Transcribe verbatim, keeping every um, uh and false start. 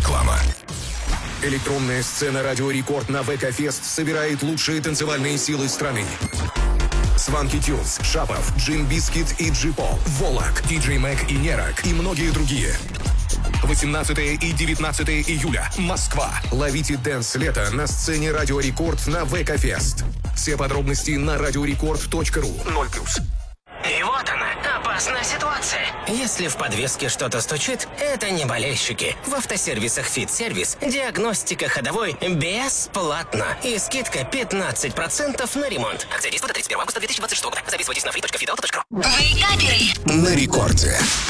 Реклама. Электронная сцена «Радио Рекорд» на ВК-фест собирает лучшие танцевальные силы страны. Сванки Тюнс, Шапов, Джин Бискит и Джипол, Волок, Диджей Мэг и Нерак и многие другие. восемнадцатого и девятнадцатого июля. Москва. Ловите дэнс-лето на сцене «Радио Рекорд» на ВК-фест. Все подробности на радиорекорд точка ру. ноль плюс. И вот она, опасная ситуация. Если в подвеске что-то стучит, это не болельщики. В автосервисах «Фит-сервис» диагностика ходовой бесплатно. И скидка пятнадцать процентов на ремонт. Акция действует до тридцать первого августа две тысячи двадцать шестого года. Записывайтесь на фри точка фит точка ру. Вейкаперы На рекорде.